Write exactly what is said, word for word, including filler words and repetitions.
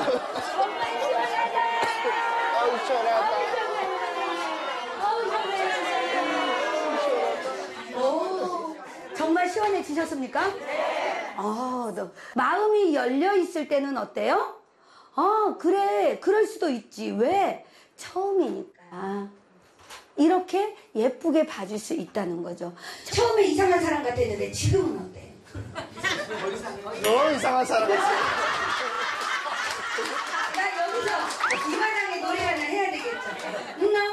아우, 시원하다. 오, 정말 시원해지셨습니까? 네. 아, 너 마음이 열려 있을 때는 어때요? 아, 그래. 그럴 수도 있지. 왜? 처음이니까. 이렇게 예쁘게 봐줄 수 있다는 거죠. 처음에 이상한 사람 같았는데 지금은 어때? 너무 이상한 사람 같아. 나 여기서 이만하게 노래 하나 해야 되겠죠?